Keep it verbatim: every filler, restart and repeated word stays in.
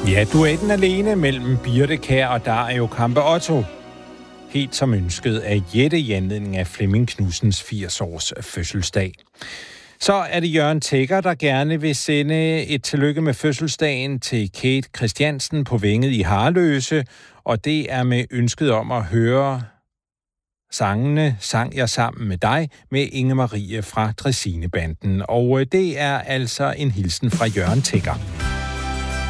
Ja, duetten alene mellem Birthe Kjær og Dario Campeotto. Helt som ønsket af Jette i anledning af Flemming Knudsens firs års fødselsdag. Så er det Jørgen Tækker, der gerne vil sende et tillykke med fødselsdagen til Kate Christiansen på Vænget i Harløse, og det er med ønsket om at høre sangene Sang jeg sammen med dig med Inge Marie fra Dræsinebanden. Og det er altså en hilsen fra Jørgen Tækker.